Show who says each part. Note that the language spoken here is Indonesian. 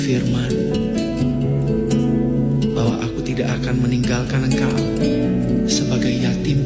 Speaker 1: firman bahwa aku tidak akan meninggalkan engkau sebagai yatim